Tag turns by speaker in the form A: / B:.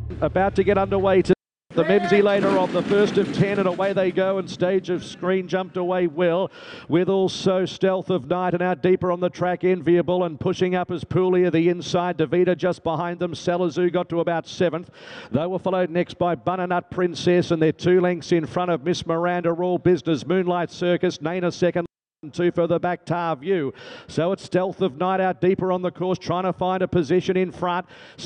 A: About to get underway to the Memsey later on the first of 10, and away they go, and Stage of Screen jumped away well, with also Stealth of Night, and out deeper on the track Enviable, and pushing up as Poolia the inside. Davida just behind them. Salazoo got to about 7th. They were followed next by Butternut Princess, and they're 2 lengths in front of Miss Miranda, All Business, Moonlight Circus, Nana second. 2 further back, Tar View. So it's Stealth of Night out deeper on the course, trying to find a position in front.